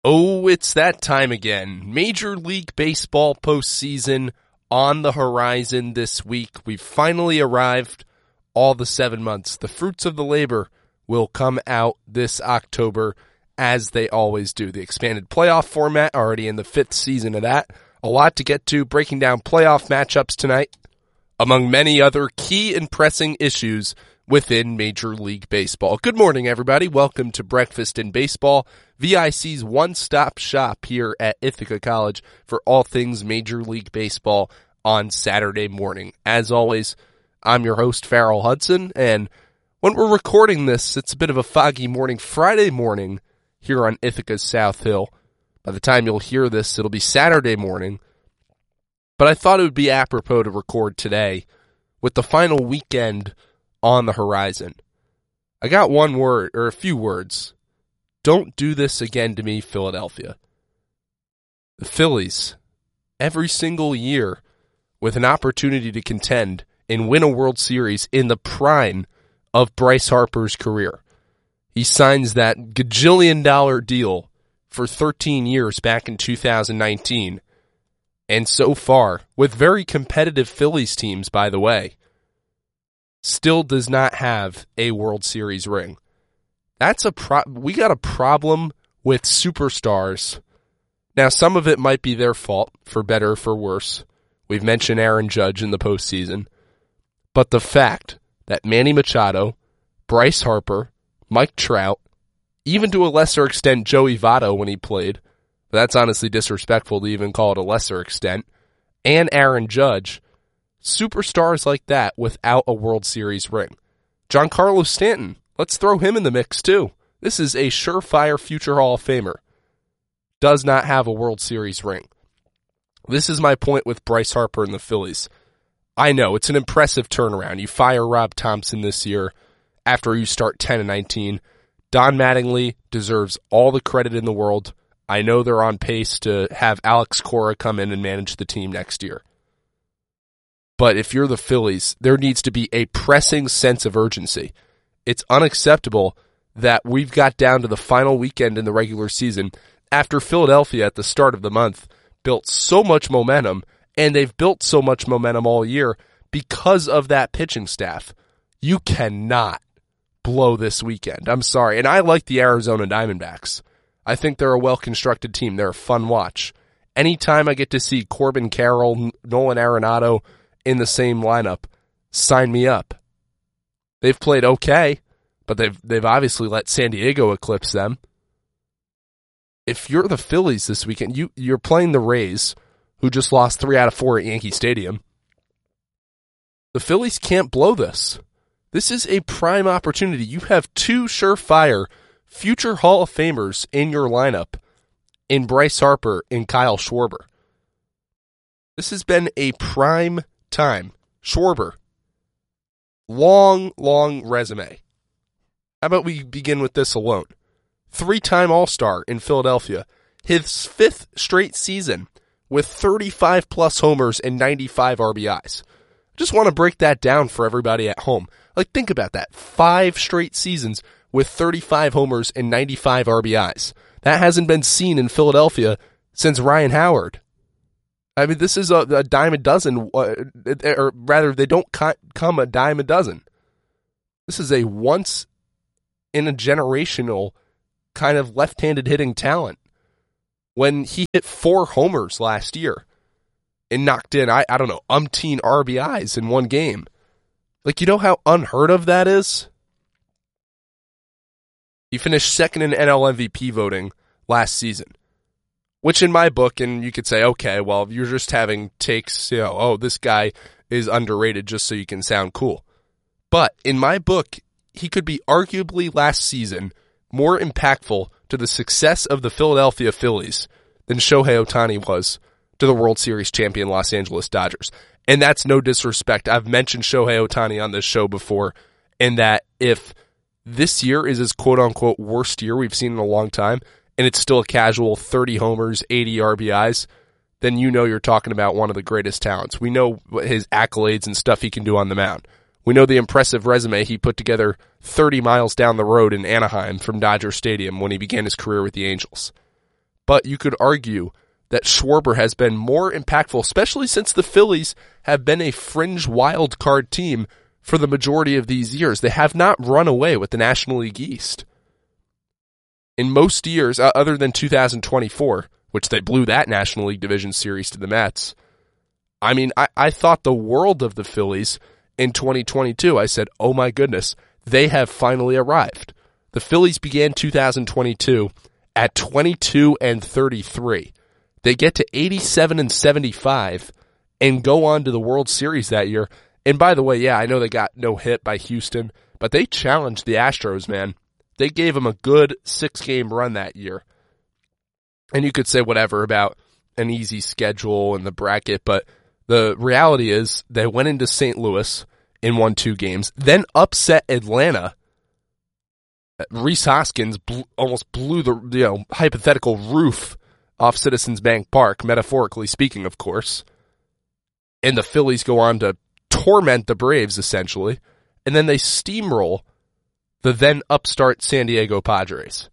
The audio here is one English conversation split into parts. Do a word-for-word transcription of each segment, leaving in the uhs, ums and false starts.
Oh, it's that time again. Major League Baseball postseason on the horizon this week. We've finally arrived. All the seven months. The fruits of the labor will come out this October, as they always do. The expanded playoff format, already in the fifth season of that. A lot to get to, breaking down playoff matchups tonight, among many other key and pressing issues within Major League Baseball. Good morning, everybody. Welcome to Breakfast in Baseball, V I C's one-stop shop here at Ithaca College for all things Major League Baseball on Saturday morning. As always, I'm your host, Farrell Hudson, and when we're recording this, it's a bit of a foggy morning, Friday morning, here on Ithaca's South Hill. By the time you'll hear this, it'll be Saturday morning, but I thought it would be apropos to record today with the final weekend on the horizon. I got one word, or a few words. Don't do this again to me, Philadelphia. The Phillies, every single year, with an opportunity to contend and win a World Series in the prime of Bryce Harper's career. He signs that gajillion dollar deal for thirteen years back in two thousand nineteen. And so far, with very competitive Phillies teams, by the way, still does not have a World Series ring. That's a pro- we got a problem with superstars. Now, some of it might be their fault, for better or for worse. We've mentioned Aaron Judge in the postseason. But the fact that Manny Machado, Bryce Harper, Mike Trout, even to a lesser extent Joey Votto when he played, but that's honestly disrespectful to even call it a lesser extent, and Aaron Judge, superstars like that without a World Series ring. Giancarlo Stanton, let's throw him in the mix too. This is a surefire future Hall of Famer. Does not have a World Series ring. This is my point with Bryce Harper and the Phillies. I know, it's an impressive turnaround. You fire Rob Thompson this year after you start ten and nineteen. Don Mattingly deserves all the credit in the world. I know they're on pace to have Alex Cora come in and manage the team next year. But if you're the Phillies, there needs to be a pressing sense of urgency. It's unacceptable that we've got down to the final weekend in the regular season after Philadelphia at the start of the month built so much momentum, and they've built so much momentum all year because of that pitching staff. You cannot blow this weekend. I'm sorry. And I like the Arizona Diamondbacks. I think they're a well-constructed team. They're a fun watch. Anytime I get to see Corbin Carroll, Nolan Arenado in the same lineup, sign me up. They've played okay, but they've they've obviously let San Diego eclipse them. If you're the Phillies this weekend, you, you're playing the Rays, who just lost three out of four at Yankee Stadium. The Phillies can't blow this. This is a prime opportunity. You have two surefire future Hall of Famers in your lineup in Bryce Harper and Kyle Schwarber. This has been a prime time. Schwarber, long, long resume. How about we begin with this alone? Three-time All-Star in Philadelphia. His fifth straight season with thirty-five plus homers and ninety-five R B Is. Just want to break that down for everybody at home. Like, think about that. Five straight seasons with thirty-five homers and ninety-five R B Is. That hasn't been seen in Philadelphia since Ryan Howard. I mean, this is a, a dime a dozen, uh, or rather, they don't come a dime a dozen. This is a once-in-a-generational kind of left-handed hitting talent. When he hit four homers last year and knocked in, I, I don't know, umpteen R B Is in one game. Like, you know how unheard of that is? He finished second in N L M V P voting last season, which in my book, and you could say, okay, well, you're just having takes, you know, oh, this guy is underrated just so you can sound cool. But in my book, he could be arguably last season more impactful to the success of the Philadelphia Phillies than Shohei Ohtani was to the World Series champion Los Angeles Dodgers. And that's no disrespect. I've mentioned Shohei Ohtani on this show before, and that if this year is his quote-unquote worst year we've seen in a long time, and it's still a casual thirty homers, eighty R B Is, then you know you're talking about one of the greatest talents. We know his accolades and stuff he can do on the mound. We know the impressive resume he put together thirty miles down the road in Anaheim from Dodger Stadium when he began his career with the Angels. but you could argue that Schwarber has been more impactful, especially since the Phillies have been a fringe wild card team for the majority of these years. They have not run away with the National League East. In most years, uh, other than two thousand twenty-four, which they blew that National League Division Series to the Mets, I mean, I, I thought the world of the Phillies in twenty twenty-two. I said, oh my goodness, they have finally arrived. The Phillies began two thousand twenty-two at twenty-two and thirty-three. They get to eighty-seven and seventy-five and go on to the World Series that year. And by the way, yeah, I know they got no hit by Houston, but they challenged the Astros, man. They gave them a good six-game run that year. And you could say whatever about an easy schedule and the bracket, but the reality is they went into Saint Louis and won two games, then upset Atlanta. Rhys Hoskins blew, almost blew the you know hypothetical roof off Citizens Bank Park, metaphorically speaking, of course. And the Phillies go on to torment the Braves, essentially. And then they steamroll the then upstart San Diego Padres.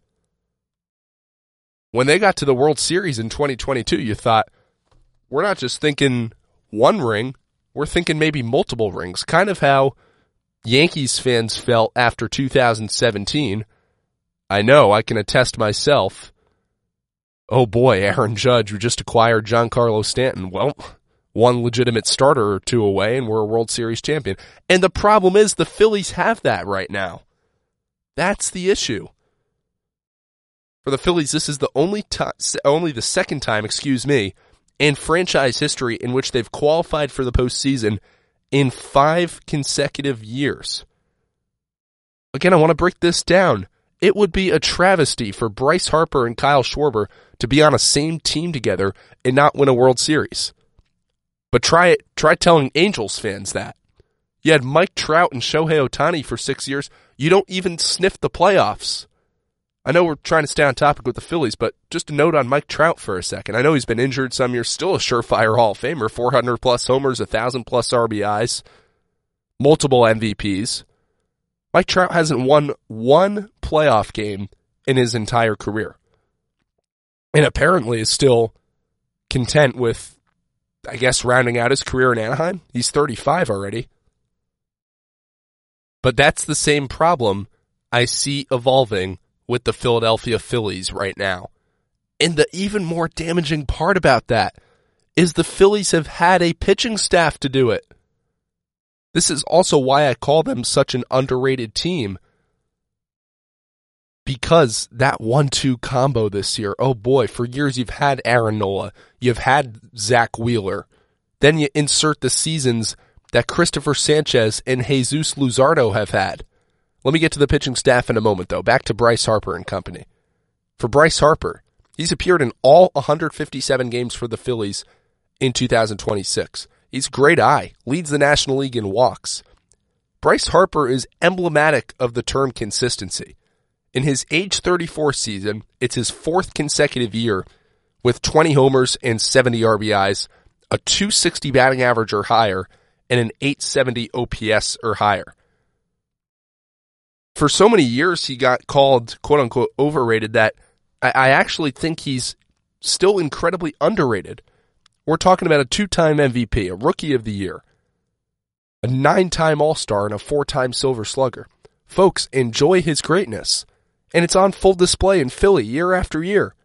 When they got to the World Series in twenty twenty-two, you thought, we're not just thinking one ring, we're thinking maybe multiple rings. Kind of how Yankees fans felt after two thousand seventeen. I know, I can attest myself. Oh boy, Aaron Judge, who just acquired Giancarlo Stanton. Well, one legitimate starter or two away, and we're a World Series champion. And the problem is the Phillies have that right now. That's the issue. For the Phillies, this is the only time, only the second time, excuse me, in franchise history in which they've qualified for the postseason in five consecutive years. Again, I want to break this down. It would be a travesty for Bryce Harper and Kyle Schwarber to be on a same team together and not win a World Series. But try it. Try telling Angels fans that. You had Mike Trout and Shohei Ohtani for six years. You don't even sniff the playoffs. I know we're trying to stay on topic with the Phillies, but just a note on Mike Trout for a second. I know he's been injured some years, still a surefire Hall of Famer, four hundred plus homers, one thousand plus R B Is, multiple M V Ps. Mike Trout hasn't won one playoff game in his entire career. And apparently is still content with, I guess, rounding out his career in Anaheim. He's thirty-five already. But that's the same problem I see evolving with the Philadelphia Phillies right now. And the even more damaging part about that is the Phillies have had a pitching staff to do it. This is also why I call them such an underrated team. Because that one two combo this year, oh boy, for years you've had Aaron Nola, you've had Zach Wheeler. Then you insert the seasons that Christopher Sanchez and Jesus Luzardo have had. Let me get to the pitching staff in a moment, though. Back to Bryce Harper and company. For Bryce Harper, he's appeared in all one hundred fifty-seven games for the Phillies in two thousand twenty-six. He's a great eye, leads the National League in walks. Bryce Harper is emblematic of the term consistency. In his age thirty-four season, it's his fourth consecutive year with twenty homers and seventy R B Is, a two sixty batting average or higher, and an eight seventy O P S or higher. For so many years, he got called, quote-unquote, overrated that I, I actually think he's still incredibly underrated. We're talking about a two-time M V P, a Rookie of the Year, a nine-time All-Star, and a four-time Silver Slugger. Folks, enjoy his greatness. And it's on full display in Philly year after year.